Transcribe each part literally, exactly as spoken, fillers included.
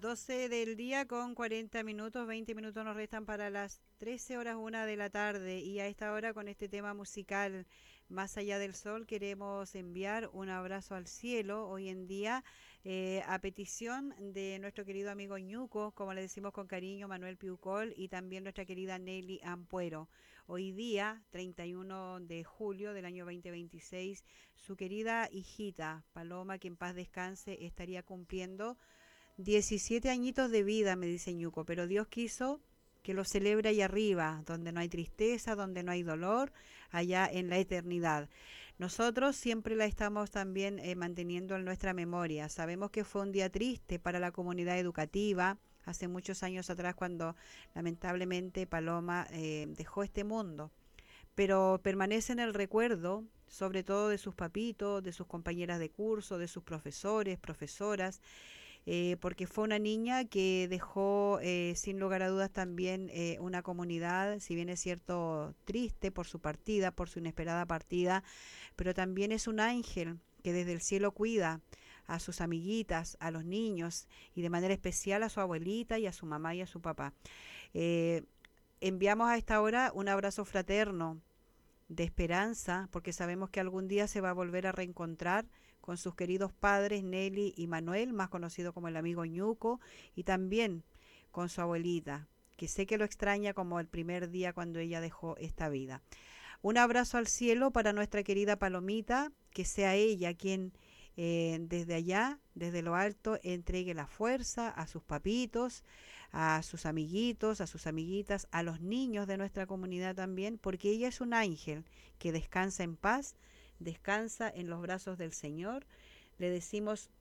doce del día con cuarenta minutos, veinte minutos nos restan para las trece horas una de la tarde y a esta hora con este tema musical Más allá del sol queremos enviar un abrazo al cielo hoy en día eh, a petición de nuestro querido amigo Ñuco, como le decimos con cariño, Manuel Piucol y también nuestra querida Nelly Ampuero. Hoy día, treinta y uno de julio del año dos mil veintiséis, su querida hijita Paloma, que en paz descanse, estaría cumpliendo diecisiete añitos de vida, me dice Ñuco, pero Dios quiso que lo celebre allá arriba, donde no hay tristeza, donde no hay dolor, allá en la eternidad. Nosotros siempre la estamos también eh, manteniendo en nuestra memoria. Sabemos que fue un día triste para la comunidad educativa, hace muchos años atrás cuando lamentablemente Paloma eh, dejó este mundo, pero permanece en el recuerdo, sobre todo de sus papitos, de sus compañeras de curso, de sus profesores, profesoras, eh, porque fue una niña que dejó eh, sin lugar a dudas también eh, una comunidad, si bien es cierto, triste por su partida, por su inesperada partida, pero también es un ángel que desde el cielo cuida a sus amiguitas, a los niños y de manera especial a su abuelita y a su mamá y a su papá. Eh, Enviamos a esta hora un abrazo fraterno de esperanza, porque sabemos que algún día se va a volver a reencontrar con sus queridos padres Nelly y Manuel, más conocido como el amigo Ñuco, y también con su abuelita, que sé que lo extraña como el primer día cuando ella dejó esta vida. Un abrazo al cielo para nuestra querida Palomita, que sea ella quien eh, desde allá, desde lo alto, entregue la fuerza a sus papitos, a sus amiguitos, a sus amiguitas, a los niños de nuestra comunidad también, porque ella es un ángel que descansa en paz, descansa en los brazos del Señor. Le decimos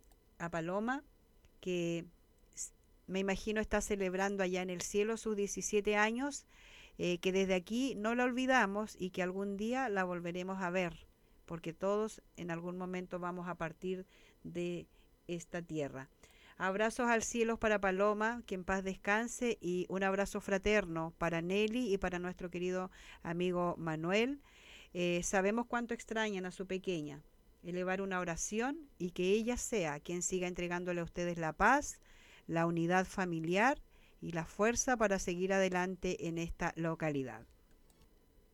a Paloma que me imagino está celebrando allá en el cielo sus diecisiete años, eh, que desde aquí no la olvidamos y que algún día la volveremos a ver, porque todos en algún momento vamos a partir de esta tierra. Abrazos al cielo para Paloma, que en paz descanse, y un abrazo fraterno para Nelly y para nuestro querido amigo Manuel. Eh, sabemos cuánto extrañan a su pequeña. Elevar una oración y que ella sea quien siga entregándole a ustedes la paz, la unidad familiar y la fuerza para seguir adelante en esta localidad.